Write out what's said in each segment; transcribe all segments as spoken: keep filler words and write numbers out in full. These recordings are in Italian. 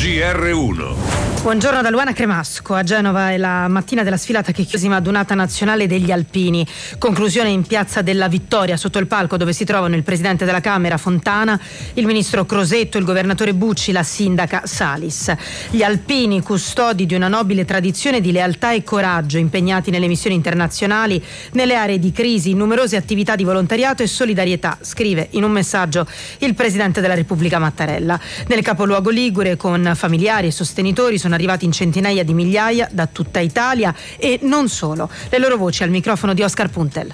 G R uno. Buongiorno da Luana Cremasco. A Genova è la mattina della sfilata chiesima adunata nazionale degli Alpini. Conclusione in Piazza della Vittoria, sotto il palco dove si trovano il presidente della Camera Fontana, il ministro Crosetto, il governatore Bucci, la sindaca Salis. Gli alpini, custodi di una nobile tradizione di lealtà e coraggio, impegnati nelle missioni internazionali, nelle aree di crisi, in numerose attività di volontariato e solidarietà, scrive in un messaggio il presidente della Repubblica Mattarella. Nel capoluogo ligure, con familiari e sostenitori, sono arrivati in centinaia di migliaia da tutta Italia e non solo. Le loro voci al microfono di Oscar Puntel.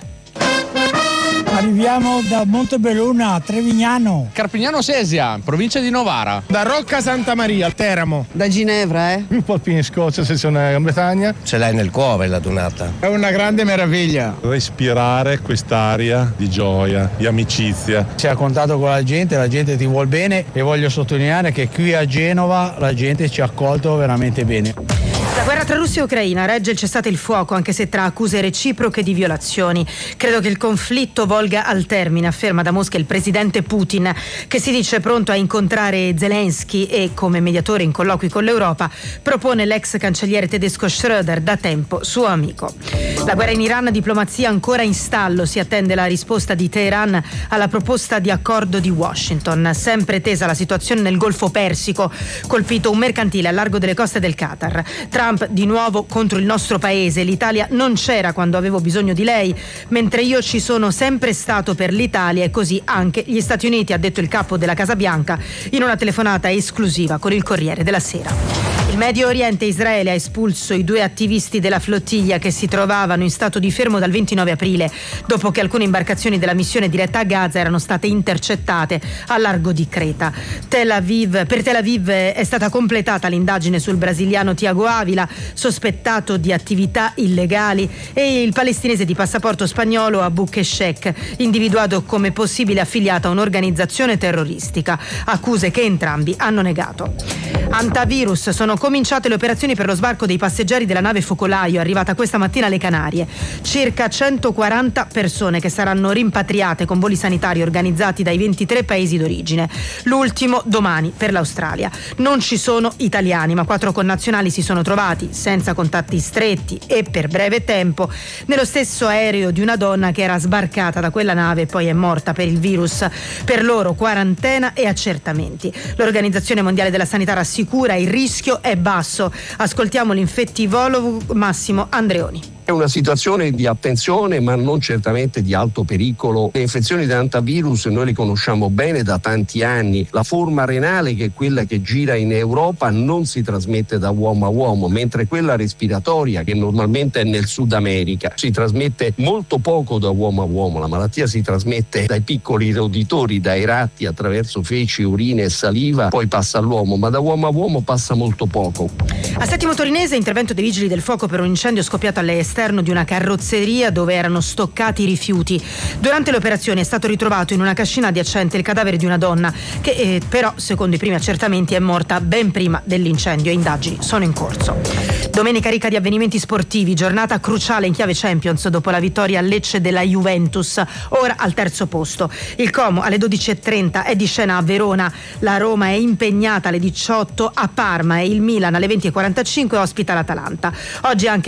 Arriviamo da Montebelluna, Trevignano. Carpignano Sesia, provincia di Novara. Da Rocca Santa Maria, Teramo. Da Ginevra, eh? Un po' alpini in Scozia, sezione Gran Bretagna. Ce l'hai nel cuore la donata. È una grande meraviglia. Respirare quest'aria di gioia, di amicizia. Si ha contatto con la gente, la gente ti vuol bene e voglio sottolineare che qui a Genova la gente ci ha accolto veramente bene. La guerra tra Russia e Ucraina regge il cessate il fuoco, anche se tra accuse reciproche di violazioni. Credo che il conflitto volga al termine, afferma da Mosca il presidente Putin, che si dice pronto a incontrare Zelensky e, come mediatore in colloqui con l'Europa, propone l'ex cancelliere tedesco Schröder, da tempo suo amico. La guerra in Iran, diplomazia ancora in stallo, si attende la risposta di Teheran alla proposta di accordo di Washington. Sempre tesa la situazione nel Golfo Persico, colpito un mercantile al largo delle coste del Qatar. Trump di nuovo contro il nostro paese. L'Italia non c'era quando avevo bisogno di lei, mentre io ci sono sempre stato per l'Italia e così anche gli Stati Uniti, ha detto il capo della Casa Bianca in una telefonata esclusiva con il Corriere della Sera. Il Medio Oriente, Israele ha espulso i due attivisti della flottiglia che si trovavano in stato di fermo dal ventinove aprile, dopo che alcune imbarcazioni della missione diretta a Gaza erano state intercettate al largo di Creta. Tel Aviv, per Tel Aviv è stata completata l'indagine sul brasiliano Thiago Avila, sospettato di attività illegali, e il palestinese di passaporto spagnolo Abu Keshek, individuato come possibile affiliato a un'organizzazione terroristica, accuse che entrambi hanno negato. Antivirus, sono cominciate le operazioni per lo sbarco dei passeggeri della nave Focolaio, arrivata questa mattina alle Canarie. Circa centoquaranta persone che saranno rimpatriate con voli sanitari organizzati dai ventitré paesi d'origine. L'ultimo domani per l'Australia. Non ci sono italiani, ma quattro connazionali si sono trovati senza contatti stretti e per breve tempo nello stesso aereo di una donna che era sbarcata da quella nave e poi è morta per il virus. Per loro quarantena e accertamenti. L'Organizzazione Mondiale della Sanità rassicura: il rischio è basso. Ascoltiamo l'infettivologo Massimo Andreoni. È una situazione di attenzione, ma non certamente di alto pericolo. Le infezioni da antivirus noi le conosciamo bene da tanti anni. La forma renale, che è quella che gira in Europa, non si trasmette da uomo a uomo, mentre quella respiratoria, che normalmente è nel Sud America, si trasmette molto poco da uomo a uomo. La malattia si trasmette dai piccoli roditori, dai ratti, attraverso feci, urine e saliva, poi passa all'uomo, ma da uomo a uomo passa molto poco. A Settimo Torinese, intervento dei vigili del fuoco per un incendio scoppiato all'esterno di una carrozzeria dove erano stoccati rifiuti. Durante le operazioni è stato ritrovato in una cascina adiacente il cadavere di una donna che eh, però, secondo i primi accertamenti, è morta ben prima dell'incendio e indagini sono in corso. Domenica ricca di avvenimenti sportivi, giornata cruciale in chiave Champions dopo la vittoria a Lecce della Juventus, ora al terzo posto. Il Como alle dodici e trenta è di scena a Verona, la Roma è impegnata alle diciotto a Parma e il Milan alle venti e quarantacinque ospita l'Atalanta. Oggi anche